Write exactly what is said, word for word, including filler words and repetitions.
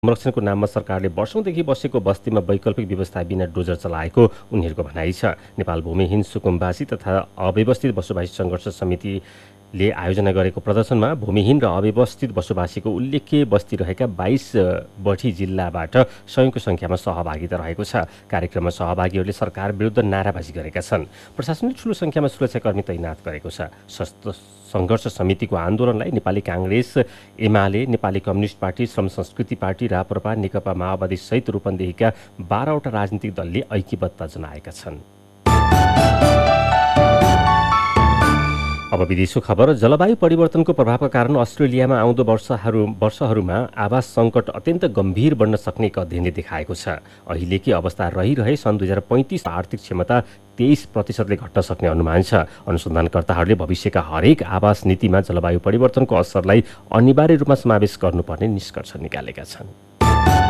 संरक्षणको नाममा सरकारले वर्षौंदेखि बसेको बस्तीमा वैकल्पिक व्यवस्था बिना डोजर चलाएको उनीहरूको भनाइ छ। नेपाल भूमिहीन सुकुम्बासी तथा अव्यवस्थित बसोबासी सङ्घर्ष समितिले आयोजना गरेको प्रदर्शनमा भूमिहीन र अव्यवस्थित बसोबासीको उल्लेख्य बस्ती रहेका बाइस बढी जिल्लाबाट सयौंको संख्यामा सहभागिता रहेको छ। कार्यक्रममा सहभागीहरूले सरकार विरुद्ध नाराबाजी गरेका छन्। प्रशासनले ठूलो संख्यामा सुरक्षाकर्मी तैनात गरेको छ। सङ्घर्ष समितिको आन्दोलनलाई नेपाली काङ्ग्रेस, एमाले, नेपाली कम्युनिस्ट पार्टी, श्रम संस्कृति पार्टी, राप्रपा, नेकपा माओवादी सहित रूपन्देहीका बाह्रवटा राजनीतिक दलले ऐक्यबद्धता जनाएका छन्। अब विदेशको खबर। जलवायु परिवर्तनको प्रभावका कारण अस्ट्रेलियामा आउँदो वर्षहरू वर्षहरूमा आवास सङ्कट अत्यन्त गम्भीर बन्न सक्ने एक अध्ययनले देखाएको छ। अहिलेकै अवस्था रहिरहे सन् दुई हजार पैँतिस आर्थिक क्षमता तेइस प्रतिशतले घट्न सक्ने अनुमान छ। अनुसन्धानकर्ताहरूले भविष्यका हरेक आवास नीतिमा जलवायु परिवर्तनको असरलाई अनिवार्य रूपमा समावेश गर्नुपर्ने निष्कर्ष निकालेका छन्।